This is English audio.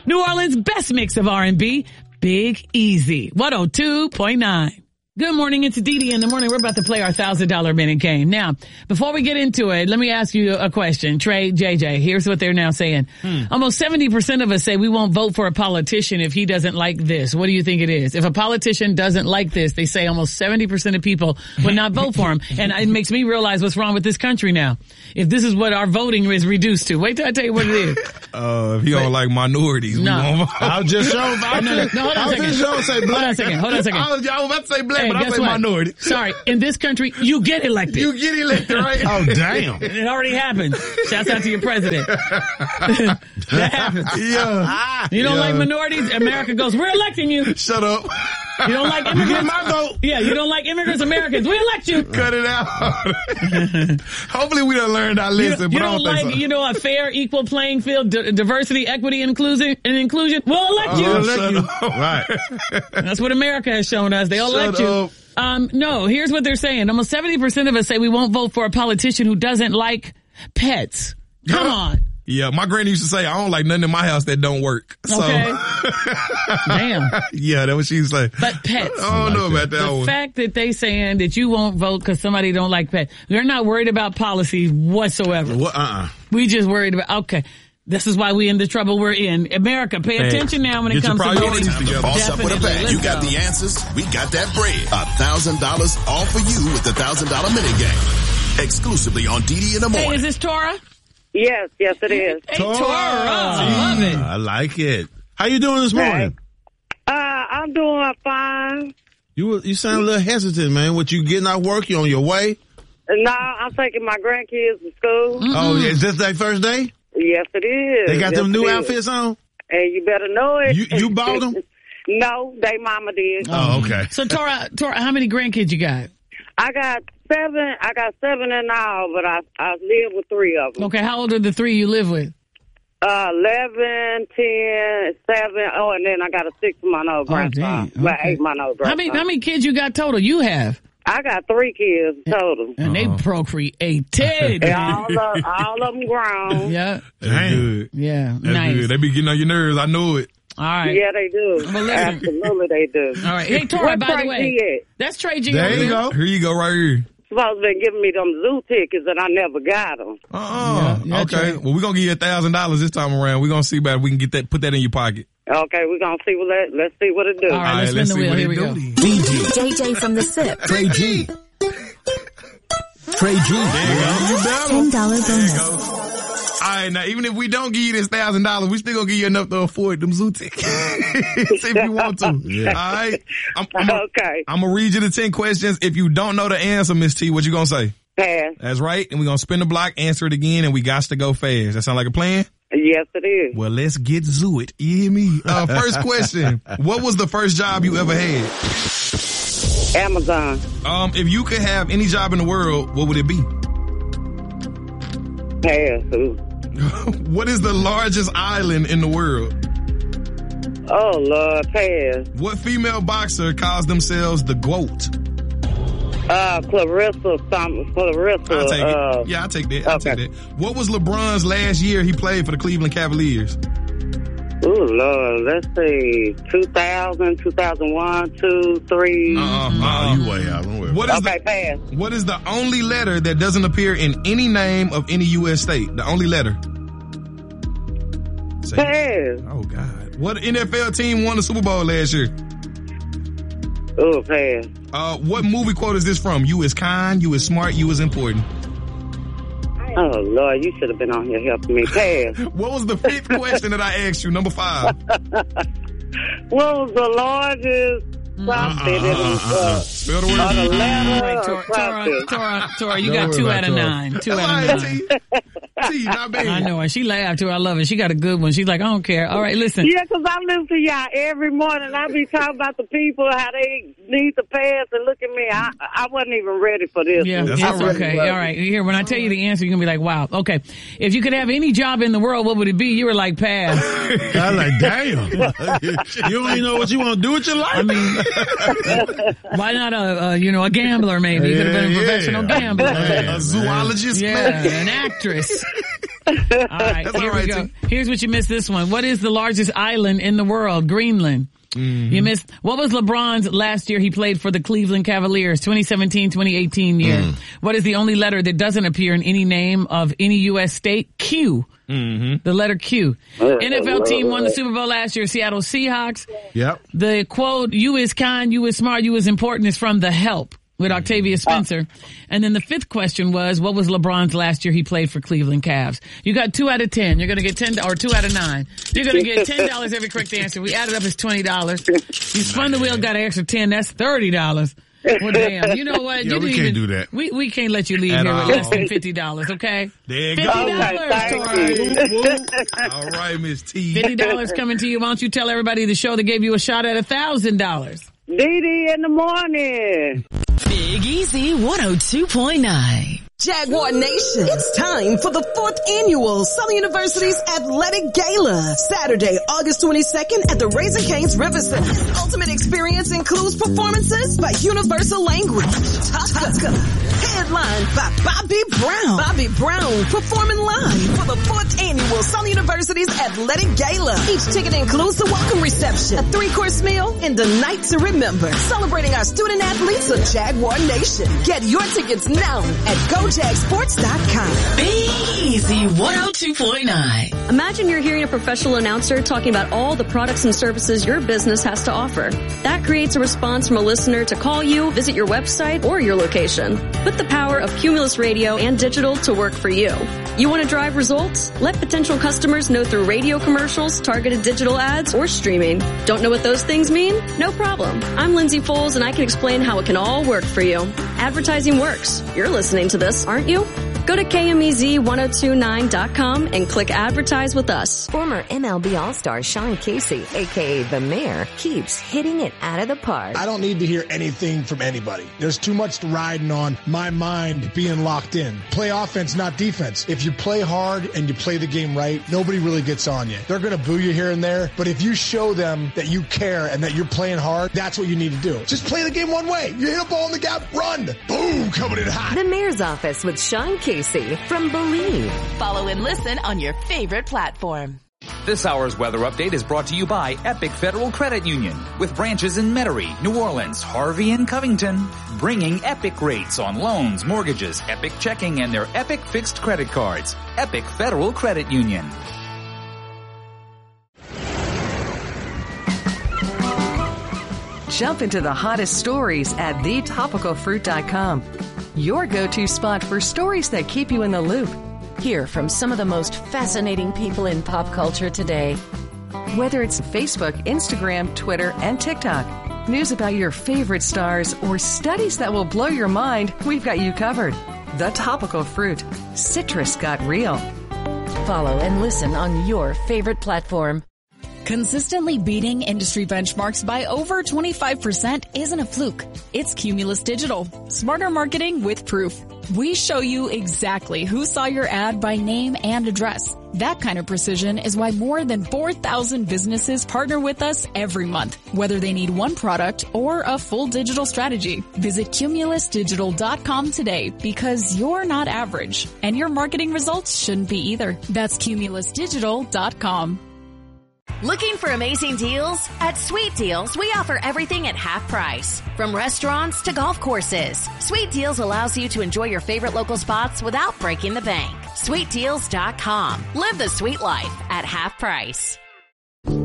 New Orleans' best mix of R&B, Big Easy, 102.9. Good morning, it's Dee in the morning. We're about to play our $1,000 minute game. Now, before we get into it, let me ask you a question. Trey, JJ, here's what they're now saying. Almost 70% of us say we won't vote for a politician if he doesn't like this. What do you think it is? If a politician doesn't like this, they say almost 70% of people would not vote for him. And it makes me realize what's wrong with this country now. If this is what our voting is reduced to. Wait till I tell you what it is. If you don't like minorities, no. we won't vote. I'll just show No, hold on a second. Hold on a second. I was about to say black, but I say what? minority. Sorry, in this country, you get elected. You get elected, right? Oh, damn. It already happened. Shouts out to your president. That happens. Yeah. You don't like minorities? America goes, we're electing you. Shut up. You don't like immigrants? You get my vote. Yeah, you don't like immigrants, Americans. We elect you. Cut it out. Hopefully we done learned our lesson, but I don't think so. A fair, equal playing field, diversity, equity, inclusion. We'll elect you. Right. That's what America has shown us. They'll elect you. No, here's what they're saying. Almost 70% of us say we won't vote for a politician who doesn't like pets. Come on. Yeah, my granny used to say, I don't like nothing in my house that don't work. So. Okay. Damn. Yeah, that's what she used to say. But pets. I don't know about that the one. fact that they saying that you won't vote because somebody don't like pets. They're not worried about policies whatsoever. What? We just worried about, okay. This is why we in the trouble we're in. America, pay attention now when it comes to voting. Time to boss up with a bag. You got the answers. We got that bread. $1,000 all for you with the $1,000 minute game. Exclusively on Dee in the morning. Hey, is this Tora? Yes, it is. Hey, Tora. I love it. I like it. How you doing this morning? I'm doing fine. You sound a little hesitant, man. What, you getting out work? You on your way? No, I'm taking my grandkids to school. Oh, yeah. Is this their first day? Yes, it is. They got them new outfits on? And you better know it. You bought them? No, they mama did. Oh, okay. So, Tora, how many grandkids you got? I got 7. I got 7 in all, but I live with 3 of them. Okay, how old are the 3 you live with? 11, 10, 7. Oh, and then I got a 6-month-old grandson. Okay. Well, 8-month-old grandson. How many kids you got total? You have? I got 3 kids total. And they procreated. And all of them grown. Yeah. That's good. Yeah. That's nice. good. They be getting on your nerves. I know it. All right. Yeah, they do. Well, absolutely, they do. All right. Hey, Tora, by the way. That's Trey G. There you go. Here you go, right here. Supposed to be giving me them zoo tickets and I never got them. Yeah, okay. Trey. Well, we're going to give you $1,000 this time around. We're going to see about if we can get that, put that in your pocket. Okay, we're going to see let's see what it do. All right, let's spin the wheel. Here we go. JJ from the SIP. Trey G. Trey G. $10 bonus. All right, now, even if we don't give you this $1,000, we still going to give you enough to afford them zoo tickets. if you want to. Yeah. All right? Okay. I'm going to read you the 10 questions. If you don't know the answer, Miss T, what you going to say? Pass. That's right. And we're going to spin the block, answer it again, and we got to go fast. That sound like a plan? Yes, it is. Well, let's get to it. You hear me? First question. What was the first job you ever had? Amazon. If you could have any job in the world, what would it be? Pass. What is the largest island in the world? Oh, Lord, pass. What female boxer calls themselves the GOAT? Clarissa. I'll take it. Yeah, I'll take that. I'll take that. What was LeBron's last year he played for the Cleveland Cavaliers? Oh, Lord, let's see. 2000, 2001, 2, 3. You way out. Pass. What is the only letter that doesn't appear in any name of any U.S. state? The only letter. Pass. Oh, God. What NFL team won the Super Bowl last year? Oh, pass. What movie quote is this from? You is kind, you is smart, you is important. Oh, Lord, you should have been on here helping me. Pass. What was the 5th question that I asked you? Number 5. What was the largest something Spell the word. Tora, you got 2 out of 9. 2 out of 9. T, not bad. I know, and she laughed too. I love it. She got a good one. She's like, I don't care. All right, listen. Yeah, because I listen to y'all every morning. I be talking about the people, how they need to pass, and look at me. I wasn't even ready for this. Yeah, it's okay. All right. Here, when I tell you the answer, you're going to be like, wow. Okay. If you could have any job in the world, what would it be? You were like, pass. I'm like, damn. You don't even know what you want to do with your life. I mean, why not a gambler maybe? You could have been a professional gambler. A zoologist. Yeah, an actress. right, That's here all right, we go. T. Here's what you missed this one. What is the largest island in the world? Greenland. Mm-hmm. You missed, what was LeBron's last year he played for the Cleveland Cavaliers, 2017-2018 year? What is the only letter that doesn't appear in any name of any U.S. state? Q. The letter Q. NFL team won the Super Bowl last year, Seattle Seahawks. Yep. The quote, "You is kind, you is smart, you is important" is from The Help with Octavia Spencer. And then the fifth question was, what was LeBron's last year he played for Cleveland Cavs? You got 2 out of 10. You're going to get 10, or 2 out of 9. You're going to get $10 every correct answer. We added up as $20. You spun the wheel, got an extra 10. That's $30. Well, damn. You know what? Yeah, we can't do that. We can't let you leave At here with all. less than $50, okay? There you go. $50, All right, Miss T. $50 coming to you. Why don't you tell everybody the show that gave you a shot at $1,000? Dee in the morning. Big Easy 102.9. Jaguar Nation, it's time for the 4th annual Southern University's Athletic Gala. Saturday, August 22nd at the Raising Cane's River Center. Ultimate experience includes performances by Universal Language, Tucker, headlined by Bobby Brown. Bobby Brown performing live for the 4th annual Southern University's Athletic Gala. Each ticket includes the welcome reception, a 3-course meal, and a night to remember. Celebrating our student athletes of Jaguar Nation. Get your tickets now at GoJagSports.com. Big Easy 102.9. Imagine you're hearing a professional announcer talking about all the products and services your business has to offer. That creates a response from a listener to call you, visit your website, or your location. Put the power of Cumulus Radio and digital to work for you. You want to drive results? Let potential customers know through radio commercials, targeted digital ads, or streaming. Don't know what those things mean? No problem. I'm Lindsay Foles, and I can explain how it can all work for you. Advertising works. You're listening to this, aren't you? Go to KMEZ1029.com and click advertise with us. Former MLB All-Star Sean Casey, a.k.a. The Mayor, keeps hitting it out of the park. I don't need to hear anything from anybody. There's too much riding on my mind being locked in. Play offense, not defense. If you play hard and you play the game right, nobody really gets on you. They're going to boo you here and there, but if you show them that you care and that you're playing hard, that's what you need to do. Just play the game one way. You hit a ball in the gap, run. Boom, coming in hot. The Mayor's Office with Sean Casey from Believe. Follow and listen on your favorite platform. This hour's weather update is brought to you by Epic Federal Credit Union, with branches in Metairie, New Orleans, Harvey, and Covington, bringing Epic rates on loans, mortgages, Epic checking, and their Epic fixed credit cards. Epic Federal Credit Union. Jump into the hottest stories at thetopicalfruit.com. Your go-to spot for stories that keep you in the loop. Hear from some of the most fascinating people in pop culture today. Whether it's Facebook, Instagram, Twitter, and TikTok, news about your favorite stars, or studies that will blow your mind, we've got you covered. The Topical Fruit. Citrus got real. Follow and listen on your favorite platform. Consistently beating industry benchmarks by over 25% isn't a fluke. It's Cumulus Digital. Smarter marketing with proof. We show you exactly who saw your ad by name and address. That kind of precision is why more than 4,000 businesses partner with us every month, whether they need one product or a full digital strategy. Visit cumulusdigital.com today, because you're not average, and your marketing results shouldn't be either. That's cumulusdigital.com. Looking for amazing deals? At Sweet Deals, we offer everything at half price. From restaurants to golf courses, Sweet Deals allows you to enjoy your favorite local spots without breaking the bank. SweetDeals.com. Live the sweet life at half price.